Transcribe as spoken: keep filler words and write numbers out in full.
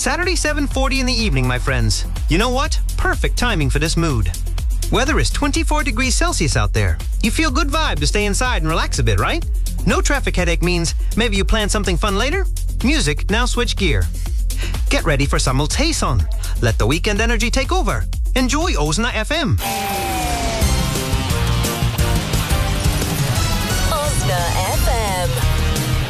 Saturday seven forty in the evening, my friends. You know what? Perfect timing for this mood. Weather is twenty-four degrees Celsius out there. You feel good vibe to stay inside and relax a bit, right? No traffic headache means maybe you plan something fun later? Music, now switch gear. Get ready for some Multason. Let the weekend energy take over. Enjoy Ozna F M.